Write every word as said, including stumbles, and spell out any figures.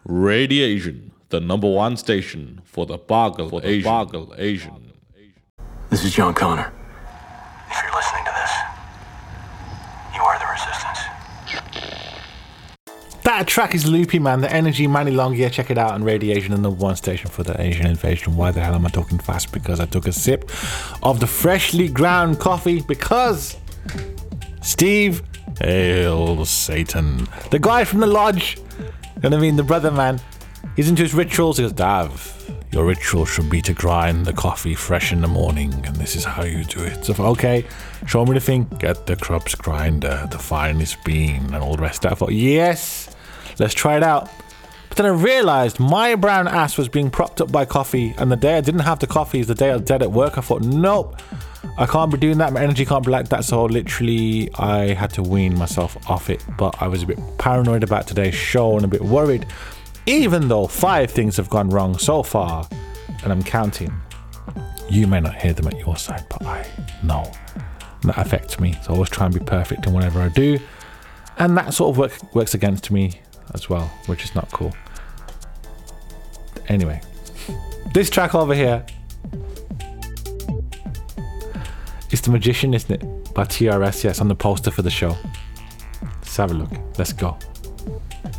Radiation, the number one station for the Boggle for the Asian. Boggle Asian. This is John Connor. If you're listening to this, you are the resistance. That track is loopy, man. The energy, Manny Long. Yeah, check it out on Radiation, the number one station for the Asian invasion. Why the hell am I talking fast? Because I took a sip of the freshly ground coffee. Because Steve, hail Satan, the guy from the lodge. You know what I mean? The brother, man. He's into his rituals. He goes, Dav, your ritual should be to grind the coffee fresh in the morning, and this is how you do it. So, okay, show me the thing. Get the Krups grinder, the finest bean, and all the rest of that. I thought, yes, let's try it out. But then I realized my brown ass was being propped up by coffee, and the day I didn't have the coffee is the day I was dead at work. I thought, nope, I can't be doing that. My energy can't be like that. So literally, I had to wean myself off it. But I was a bit paranoid about today's show and a bit worried. Even though five things have gone wrong so far, and I'm counting. You may not hear them at your side, but I know. And that affects me. So I always try and be perfect in whatever I do. And that sort of work, works against me as well, which is not cool. Anyway, this track over here is The Magician, isn't it? By T R S. Yes, on the poster for the show. Let's have a look. Let's go.